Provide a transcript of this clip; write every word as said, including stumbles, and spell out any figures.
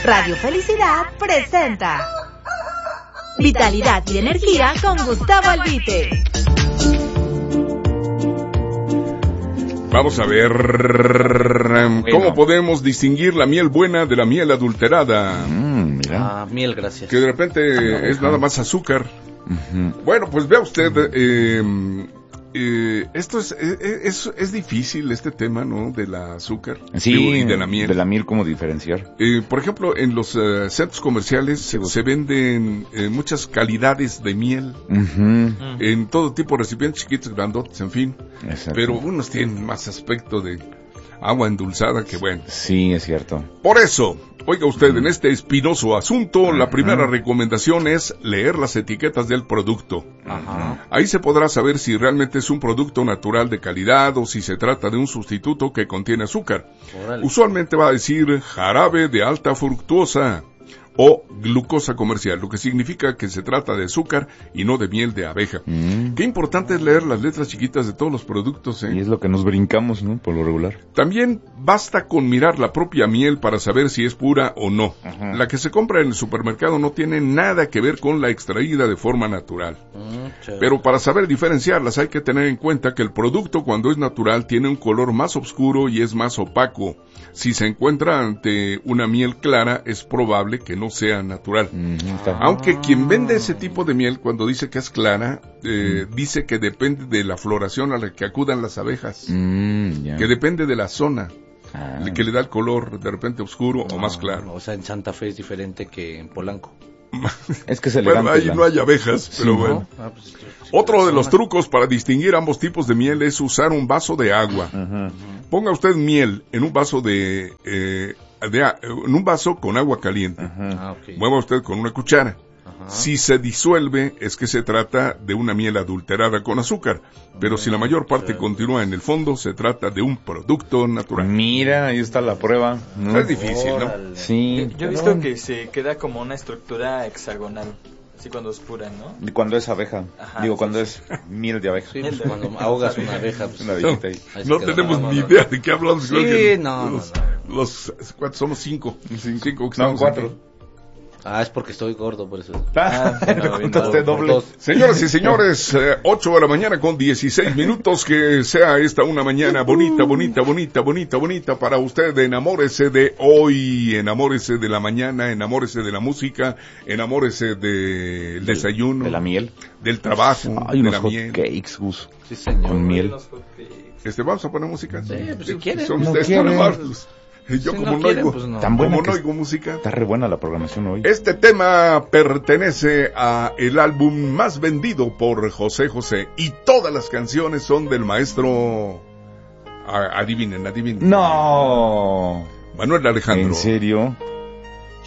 Radio Felicidad presenta Vitalidad y Energía con Gustavo Albite. Vamos a ver bueno. cómo podemos distinguir la miel buena de la miel adulterada. Mm, mira. Ah, miel, gracias. Que de repente es nada más azúcar. Uh-huh. Bueno, pues vea usted, eh, eh, esto es, es, es difícil este tema, ¿no? De la azúcar. Sí, digo, y de la miel. De la miel, ¿cómo diferenciar? Eh, por ejemplo, en los uh, centros comerciales se, se venden eh, muchas calidades de miel. Uh-huh. En todo tipo de recipientes, chiquitos, grandotes, en fin. Exacto. Pero unos tienen más aspecto de agua endulzada que bueno. Sí, es cierto. Por eso, oiga usted, en este espinoso asunto, la primera recomendación es leer las etiquetas del producto. Ajá. Ahí se podrá saber si realmente es un producto natural de calidad o si se trata de un sustituto que contiene azúcar. Órale. Usualmente va a decir jarabe de alta fructuosa o glucosa comercial, lo que significa que se trata de azúcar y no de miel de abeja. Mm. Qué importante es leer las letras chiquitas de todos los productos, ¿eh? Y es lo que nos brincamos, ¿no? Por lo regular. También basta con mirar la propia miel para saber si es pura o no. Ajá. La que se compra en el supermercado no tiene nada que ver con la extraída de forma natural. Mm, Pero para saber diferenciarlas hay que tener en cuenta que el producto, cuando es natural, tiene un color más oscuro y es más opaco. Si se encuentra ante una miel clara, es probable que no sea natural. Mm-hmm. Aunque quien vende ese tipo de miel, cuando dice que es clara, eh, mm. dice que depende de la floración a la que acudan las abejas, mm, yeah. que depende de la zona, ah. que le da el color de repente oscuro no, o más claro. O sea, en Santa Fe es diferente que en Polanco. Es que se le bueno, ahí no hay abejas, pero sí, bueno. ¿no? Ah, pues, sí, Otro de los trucos para distinguir ambos tipos de miel es usar un vaso de agua. Uh-huh. Ponga usted miel en un vaso de, eh, de en un vaso con agua caliente. Uh-huh. Ah, okay. Mueva usted con una cuchara. Uh-huh. Si se disuelve, es que se trata de una miel adulterada con azúcar. Pero uh-huh. si la mayor parte continúa en el fondo, se trata de un producto natural. Mira, ahí está la prueba. No es difícil, ¿no? Sí. Yo, yo he visto que se queda como una estructura hexagonal. Así cuando es pura, ¿no? Y cuando es abeja. Ajá, Digo, sí, cuando sí. es miel de abeja. Sí, pues cuando ahogas una abeja. Pues, una no, no tenemos ni idea de qué hablamos. Sí, que no, los, no, no. Los, ¿cuántos somos? Cinco. Cinco, cinco que no, cuatro. Aquí. Ah, es porque estoy gordo, por eso. Ah, no, contaste no, doble. Señoras y señores, eh, ocho de la mañana con dieciséis minutos, que sea esta una mañana bonita, bonita, bonita, bonita, bonita para usted. Enamórese de hoy, enamórese de la mañana, enamórese de la música, enamórese del de desayuno. De la miel. Del trabajo, Hay de unos la hot miel. Cakes, Gus. Sí, señor. Con miel. Este, ¿vamos a poner música? Sí, pues si quieren. Son no ustedes quieren. más. Yo si como no, no, quieren, oigo, pues no. Tan buena como no que oigo música. Está re buena la programación hoy. Este tema pertenece a el álbum más vendido por José José y todas las canciones son del maestro. A, adivinen, adivinen. No. Manuel Alejandro. ¿En serio?